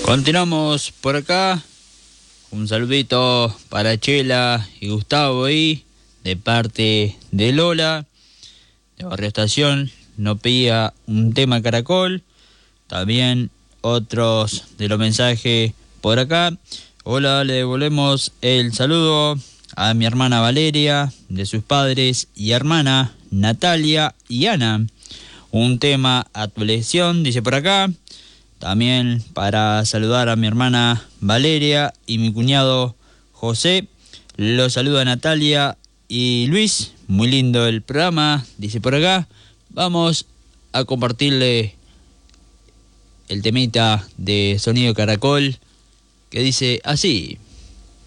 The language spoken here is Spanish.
Continuamos por acá. Un saludito para Chela y Gustavo ahí, de parte de Lola, de Barrio Estación. Nos pedía un tema Caracol. También otros de los mensajes por acá. Hola, le devolvemos el saludo a mi hermana Valeria, de sus padres y hermana Natalia y Ana. Un tema a tu elección, dice por acá. También para saludar a mi hermana Valeria y mi cuñado José. Los saluda Natalia y Luis. Muy lindo el programa, dice por acá. Vamos a compartirle el temita de Sonido Caracol que dice así.